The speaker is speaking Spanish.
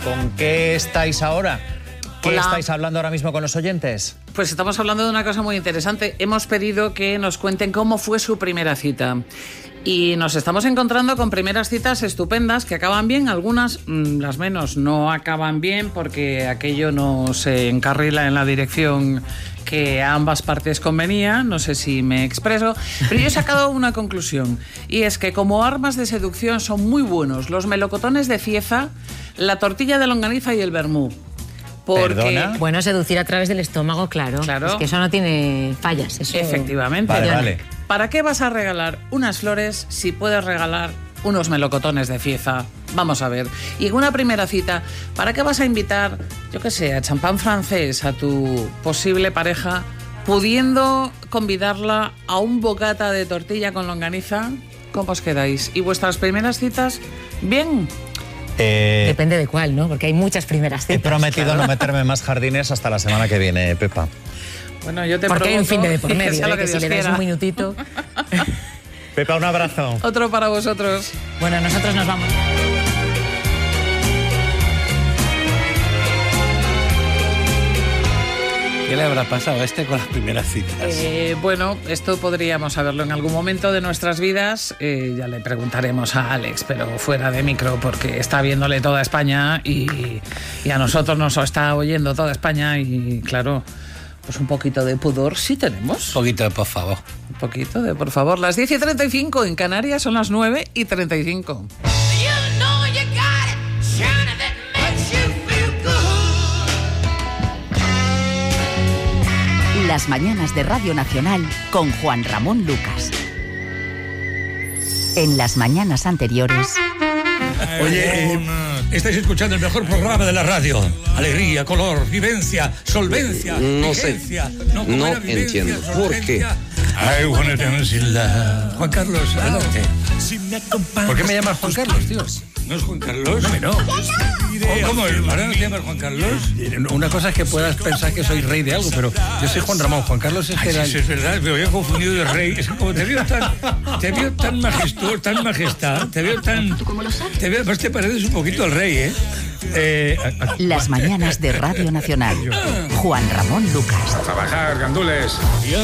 ¿con qué estáis ahora? ¿Qué Hola. estáis hablando ahora mismo con los oyentes? Pues estamos hablando de una cosa muy interesante. Hemos pedido que nos cuenten cómo fue su primera cita. Y nos estamos encontrando con primeras citas estupendas que acaban bien, algunas, las menos, no acaban bien porque aquello no se encarrila en la dirección que a ambas partes convenía, no sé si me expreso, pero yo he sacado una conclusión, y es que como armas de seducción son muy buenos los melocotones de Cieza, la tortilla de longaniza y el vermú. Porque... ¿Perdona? Bueno, seducir a través del estómago, claro. Claro. Es que eso no tiene fallas. Eso... Efectivamente. Vale. ¿Para qué vas a regalar unas flores si puedes regalar unos melocotones de Cieza? Vamos a ver. Y en una primera cita, ¿para qué vas a invitar, yo qué sé, a champán francés a tu posible pareja, pudiendo convidarla a un bocata de tortilla con longaniza? ¿Cómo os quedáis? ¿Y vuestras primeras citas? ¿Bien? Depende de cuál, ¿no? Porque hay muchas primeras citas. He prometido no meterme en más jardines hasta la semana que viene, Pepa. Bueno, yo te Porque hay un provoco, fin de por que medio, sea lo que que si Dios le dais un quiera. minutito... Pepa, un abrazo. Otro para vosotros. Bueno, nosotros nos vamos. ¿Qué le habrá pasado a este con las primeras citas? Bueno, esto podríamos saberlo en algún momento de nuestras vidas. Ya le preguntaremos a Alex, pero fuera de micro, porque está viéndole toda España y a nosotros nos está oyendo toda España y, claro, pues un poquito de pudor sí tenemos. Un poquito de por favor. Un poquito de, por favor. Las 10:35 en Canarias, son las 9:35. Las mañanas de Radio Nacional con Juan Ramón Lucas. En las mañanas anteriores... Oye, estáis escuchando el mejor programa de la radio. Alegría, color, vivencia, solvencia, No sé. vigencia. No buena vivencia, entiendo. ¿Por qué? I wanna dance in love. Juan Carlos, adelante. ¿Por qué me llamas Juan Carlos, tío? ¿No es Juan Carlos? No. ¿Cómo? ¿Ahora no te llamas Juan Carlos? Una cosa es que puedas pensar que soy rey de algo, pero yo soy Juan Ramón. Juan Carlos es que Ay, era... sí, es verdad, me había confundido de rey. Es que como te veo tan majestuoso, tan majestad, te veo, pues te pareces un poquito al rey, ¿eh? Las mañanas de Radio Nacional. Juan Ramón Lucas. Trabajar, gandules.